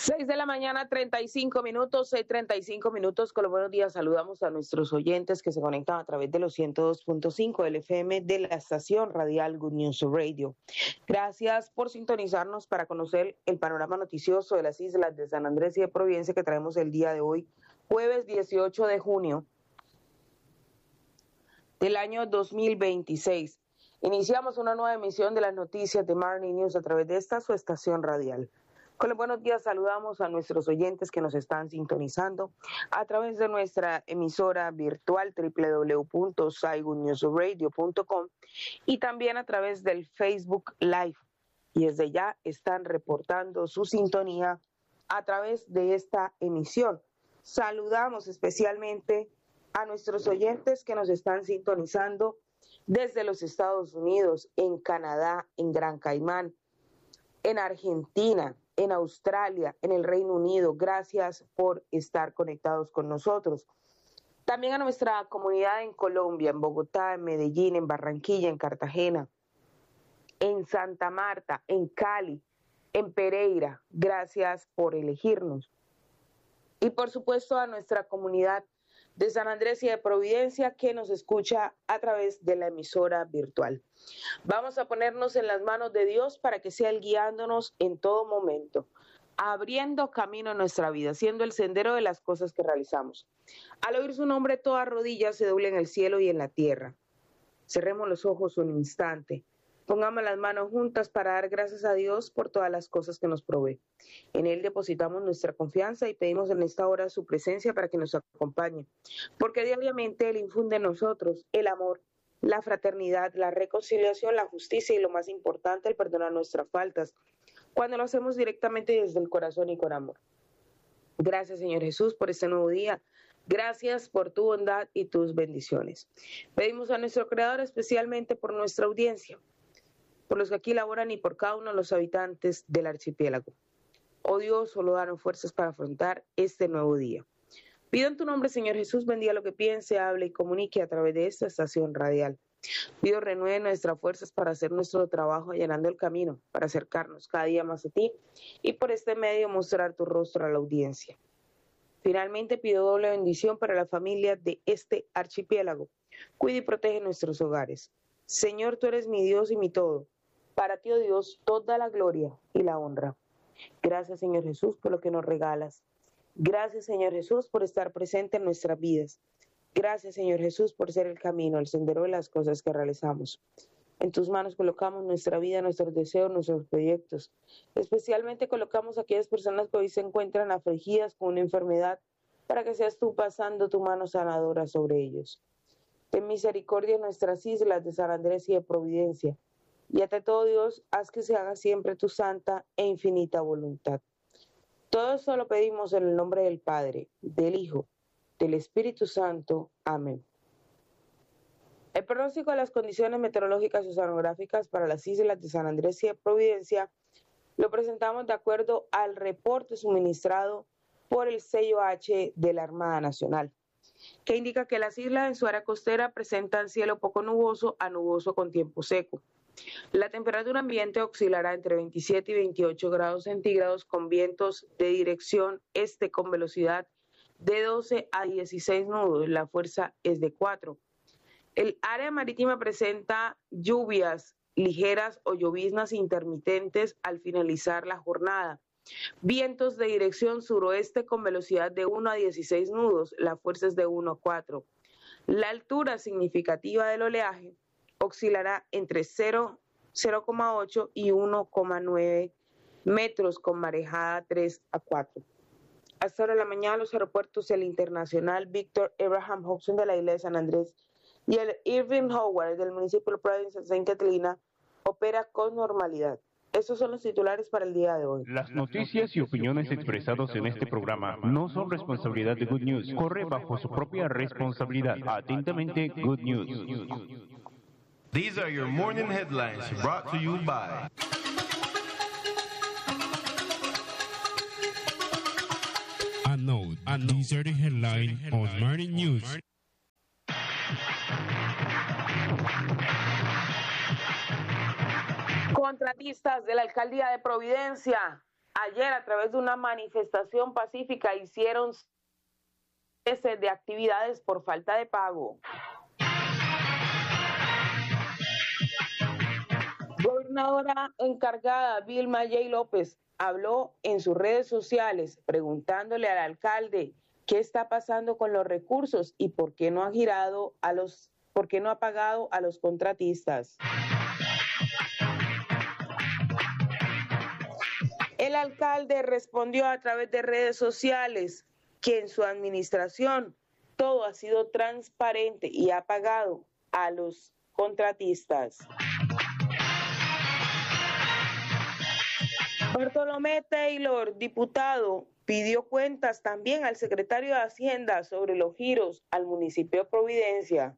6 de la mañana, 35 minutos, 6:35 con los buenos días. Saludamos a nuestros oyentes que se conectan a través de los 102.5 del FM de la estación radial Good News Radio. Gracias por sintonizarnos para conocer el panorama noticioso de las islas de San Andrés y de Providencia que traemos el día de hoy, jueves 18 de junio del año 2026. Iniciamos una nueva emisión de las noticias de Marnie News a través de esta su estación radial. Con los buenos días saludamos a nuestros oyentes que nos están sintonizando a través de nuestra emisora virtual www.saigudnewsradio.com y también a través del Facebook Live. Y desde ya están reportando su sintonía a través de esta emisión. Saludamos especialmente a nuestros oyentes que nos están sintonizando desde los Estados Unidos, en Canadá, en Gran Caimán, en Argentina, en Australia, en el Reino Unido. Gracias por estar conectados con nosotros. También a nuestra comunidad en Colombia, en Bogotá, en Medellín, en Barranquilla, en Cartagena, en Santa Marta, en Cali, en Pereira. Gracias por elegirnos. Y por supuesto a nuestra comunidad de San Andrés y de Providencia que nos escucha a través de la emisora virtual. Vamos a ponernos en las manos de Dios para que sea Él guiándonos en todo momento, abriendo camino en nuestra vida, siendo el sendero de las cosas que realizamos. Al oír su nombre, toda rodilla se doble en el cielo y en la tierra. Cerremos los ojos un instante. Pongamos las manos juntas para dar gracias a Dios por todas las cosas que nos provee. En Él depositamos nuestra confianza y pedimos en esta hora su presencia para que nos acompañe, porque diariamente Él infunde en nosotros el amor, la fraternidad, la reconciliación, la justicia y lo más importante, el perdonar nuestras faltas, cuando lo hacemos directamente desde el corazón y con amor. Gracias, Señor Jesús, por este nuevo día. Gracias por tu bondad y tus bendiciones. Pedimos a nuestro Creador especialmente por nuestra audiencia, por los que aquí laboran y por cada uno de los habitantes del archipiélago. Oh Dios, solo danos fuerzas para afrontar este nuevo día. Pido en tu nombre, Señor Jesús, bendiga lo que piense, hable y comunique a través de esta estación radial. Pido renueve nuestras fuerzas para hacer nuestro trabajo allanando el camino, para acercarnos cada día más a ti y por este medio mostrar tu rostro a la audiencia. Finalmente pido doble bendición para la familia de este archipiélago. Cuida y protege nuestros hogares. Señor, tú eres mi Dios y mi todo. Para ti, oh Dios, toda la gloria y la honra. Gracias, Señor Jesús, por lo que nos regalas. Gracias, Señor Jesús, por estar presente en nuestras vidas. Gracias, Señor Jesús, por ser el camino, el sendero de las cosas que realizamos. En tus manos colocamos nuestra vida, nuestros deseos, nuestros proyectos. Especialmente colocamos a aquellas personas que hoy se encuentran afligidas con una enfermedad, para que seas tú pasando tu mano sanadora sobre ellos. Ten misericordia en nuestras islas de San Andrés y de Providencia. Y ante todo, Dios, haz que se haga siempre tu santa e infinita voluntad. Todo esto lo pedimos en el nombre del Padre, del Hijo, del Espíritu Santo. Amén. El pronóstico de las condiciones meteorológicas y oceanográficas para las islas de San Andrés y de Providencia lo presentamos de acuerdo al reporte suministrado por el sello H de la Armada Nacional, que indica que las islas en su área costera presentan cielo poco nuboso a nuboso con tiempo seco. La temperatura ambiente oscilará entre 27 y 28 grados centígrados con vientos de dirección este con velocidad de 12 a 16 nudos. La fuerza es de 4. El área marítima presenta lluvias ligeras o lloviznas intermitentes al finalizar la jornada. Vientos de dirección suroeste con velocidad de 1 a 16 nudos. La fuerza es de 1 a 4. La altura significativa del oleaje oscilará entre 0,8 y 1,9 metros con marejada 3 a 4. Hasta ahora de la mañana los aeropuertos el Internacional Victor Abraham Hobson de la isla de San Andrés y el Irving Howard del municipio de Providence St. Catalina opera con normalidad. Estos son los titulares para el día de hoy. Las noticias y opiniones expresadas en este programa no son responsabilidad de Good News. Corre bajo su propia responsabilidad. Atentamente, Good News. These are your morning headlines brought to you by A note. These are the headlines on Morning News. Contratistas de la alcaldía de Providencia ayer a través de una manifestación pacífica hicieron cese de actividades por falta de pago. Gobernadora encargada Vilma J. López habló en sus redes sociales preguntándole al alcalde qué está pasando con los recursos y por qué no ha pagado a los contratistas. El alcalde respondió a través de redes sociales que en su administración todo ha sido transparente y ha pagado a los contratistas. Bartolomé Taylor, diputado, pidió cuentas también al secretario de Hacienda sobre los giros al municipio de Providencia.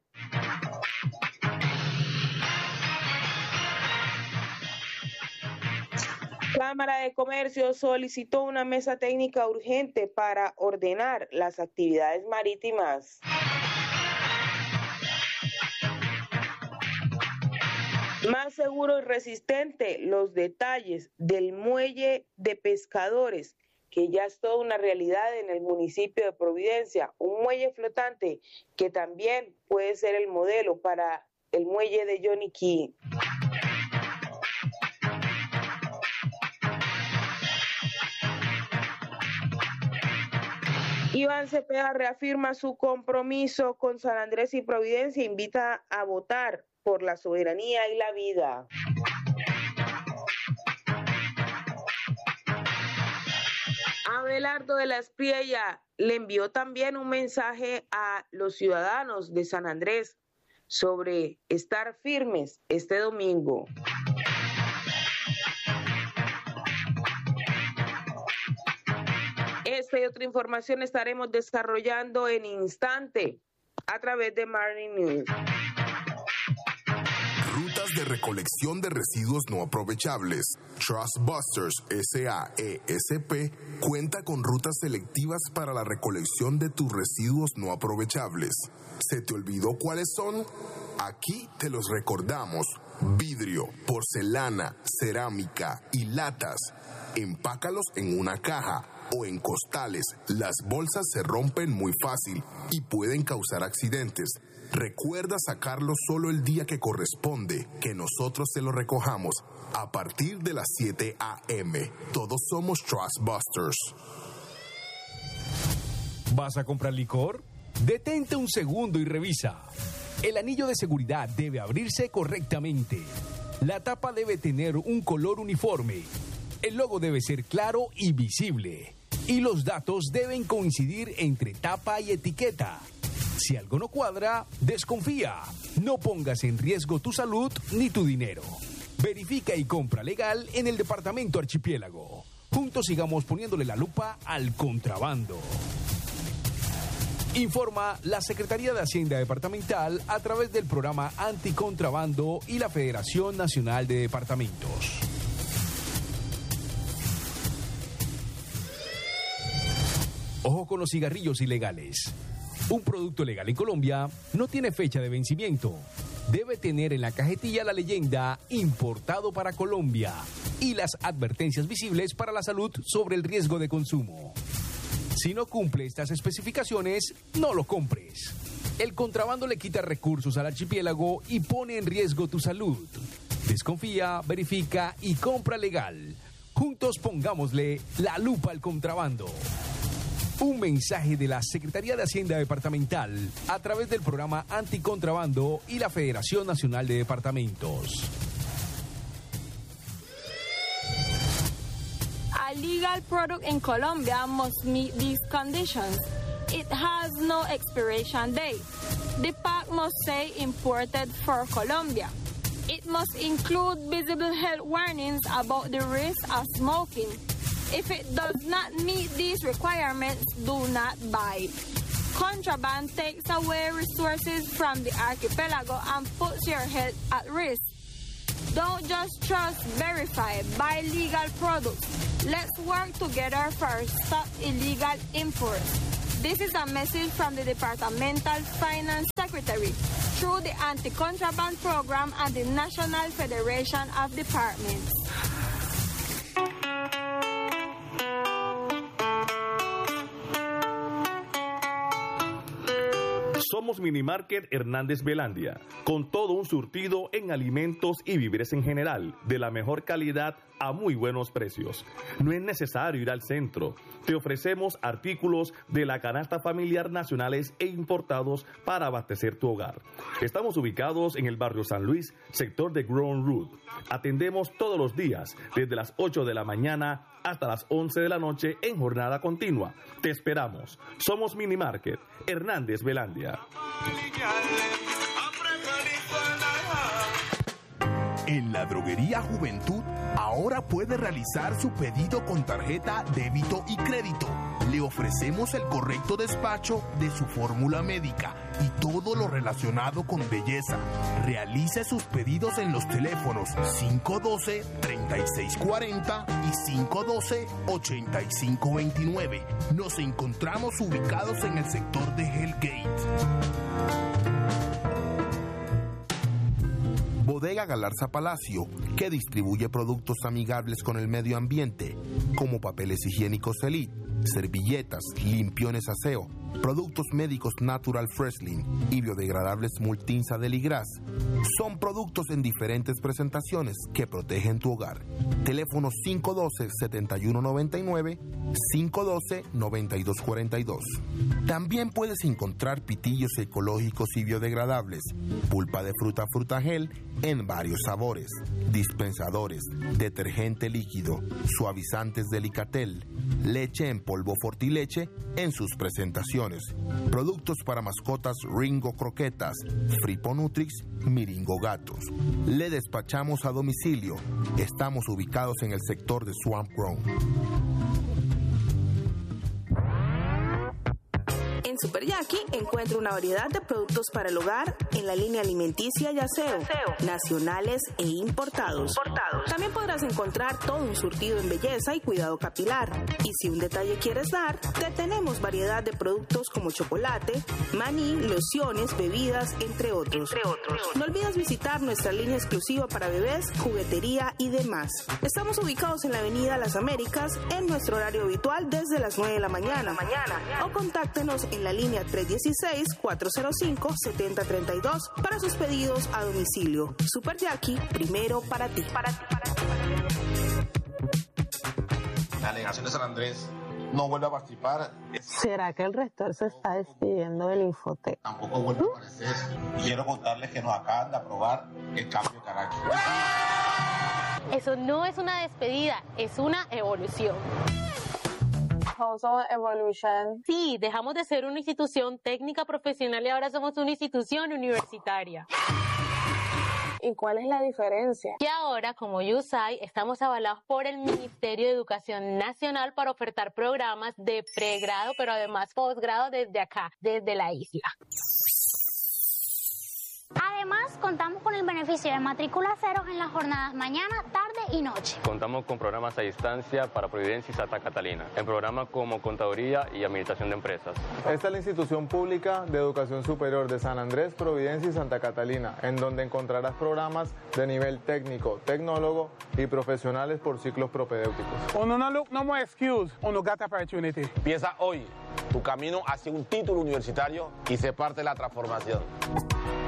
Cámara de Comercio solicitó una mesa técnica urgente para ordenar las actividades marítimas. Más seguro y resistente, los detalles del muelle de pescadores, que ya es toda una realidad en el municipio de Providencia, un muelle flotante que también puede ser el modelo para el muelle de Yoniquí. Iván Cepeda reafirma su compromiso con San Andrés y Providencia, invita a votar por la soberanía y la vida. Abelardo de la Espriella le envió también un mensaje a los ciudadanos de San Andrés sobre estar firmes este domingo. Esta y otra información estaremos desarrollando en instante a través de Marine News. Rutas de recolección de residuos no aprovechables. Trust Busters SAESP cuenta con rutas selectivas para la recolección de tus residuos no aprovechables. ¿Se te olvidó cuáles son? Aquí te los recordamos. Vidrio, porcelana, cerámica y latas. Empácalos en una caja o en costales. Las bolsas se rompen muy fácil y pueden causar accidentes. Recuerda sacarlo solo el día que corresponde, que nosotros te lo recojamos a partir de las 7 a.m. Todos somos Trust Busters. ¿Vas a comprar licor? Detente un segundo y revisa. El anillo de seguridad debe abrirse correctamente. La tapa debe tener un color uniforme. El logo debe ser claro y visible. Y los datos deben coincidir entre tapa y etiqueta. Si algo no cuadra, desconfía. No pongas en riesgo tu salud ni tu dinero. Verifica y compra legal en el Departamento Archipiélago. Juntos sigamos poniéndole la lupa al contrabando. Informa la Secretaría de Hacienda Departamental a través del programa Anticontrabando y la Federación Nacional de Departamentos. Ojo con los cigarrillos ilegales. Un producto legal en Colombia no tiene fecha de vencimiento. Debe tener en la cajetilla la leyenda "Importado para Colombia" y las advertencias visibles para la salud sobre el riesgo de consumo. Si no cumple estas especificaciones, no lo compres. El contrabando le quita recursos al archipiélago y pone en riesgo tu salud. Desconfía, verifica y compra legal. Juntos pongámosle la lupa al contrabando. Un mensaje de la Secretaría de Hacienda Departamental a través del programa Anticontrabando y la Federación Nacional de Departamentos. A legal product in Colombia must meet these conditions. It has no expiration date. The pack must say imported for Colombia. It must include visible health warnings about the risk of smoking. If it does not meet these requirements, do not buy. Contraband takes away resources from the archipelago and puts your health at risk. Don't just trust, verify, buy legal products. Let's work together for stop illegal imports. This is a message from the Departmental Finance Secretary through the Anti-Contraband Program and the National Federation of Departments. Somos Minimarket Hernández Belandia, con todo un surtido en alimentos y víveres en general, de la mejor calidad a muy buenos precios. No es necesario ir al centro. Te ofrecemos artículos de la canasta familiar nacionales e importados para abastecer tu hogar. Estamos ubicados en el barrio San Luis, sector de Ground Root. Atendemos todos los días, desde las 8 de la mañana hasta las 11 de la noche en jornada continua. Te esperamos. Somos Minimarket Hernández Belandia. En la Droguería Juventud, ahora puede realizar su pedido con tarjeta débito y crédito. Le ofrecemos el correcto despacho de su fórmula médica y todo lo relacionado con belleza. Realice sus pedidos en los teléfonos 512-3640 y 512-8529. Nos encontramos ubicados en el sector de Hellgate. Bodega Galarza Palacio, que distribuye productos amigables con el medio ambiente, como papeles higiénicos Elite, servilletas, limpiones aseo, productos médicos Natural Freshlin y biodegradables Multinsa Deligras. Son productos en diferentes presentaciones que protegen tu hogar. Teléfono 512-7199, 512-9242. También puedes encontrar pitillos ecológicos y biodegradables, pulpa de fruta Frutagel en varios sabores, dispensadores, detergente líquido, suavizantes Delicatel, leche en polvo Fortileche en sus presentaciones, productos para mascotas Ringo Croquetas, Fripo Nutrix, Miringo Gatos. Le despachamos a domicilio. Estamos ubicados en el sector de Swamp Grown. En Super Yaqui encuentra una variedad de productos para el hogar en la línea alimenticia y aseo, nacionales e importados. También podrás encontrar todo un surtido en belleza y cuidado capilar. Y si un detalle quieres dar, te tenemos variedad de productos como chocolate, maní, lociones, bebidas, entre otros. No olvides visitar nuestra línea exclusiva para bebés, juguetería y demás. Estamos ubicados en la Avenida Las Américas en nuestro horario habitual desde las 9 de la mañana. O contáctenos en la línea 316-405-7032 para sus pedidos a domicilio. Super Yaqui, primero para ti. La delegación de San Andrés no vuelve a participar. ¿Será que el rector se está despidiendo del Infotec? Tampoco vuelve a aparecer. Y quiero contarles que nos acaban de aprobar el cambio de carácter. Eso no es una despedida, es una evolución. Also evolution. Sí, dejamos de ser una institución técnica profesional y ahora somos una institución universitaria. ¿Y cuál es la diferencia? Que ahora, como USAID, estamos avalados por el Ministerio de Educación Nacional para ofertar programas de pregrado, pero además posgrado desde acá, desde la isla. Además, contamos con el beneficio de matrícula cero en las jornadas mañana, tarde y noche. Contamos con programas a distancia para Providencia y Santa Catalina, en programas como Contaduría y Administración de Empresas. Esta es la institución pública de educación superior de San Andrés, Providencia y Santa Catalina, en donde encontrarás programas de nivel técnico, tecnólogo y profesionales por ciclos propedéuticos. Uno no look no more excuse, uno got opportunity. Empieza hoy tu camino hacia un título universitario y sé parte de la transformación.